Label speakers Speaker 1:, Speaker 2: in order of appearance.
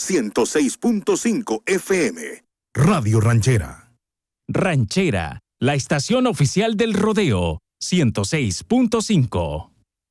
Speaker 1: 106.5 FM. Radio Ranchera.
Speaker 2: Ranchera, la estación oficial del rodeo, 106.5.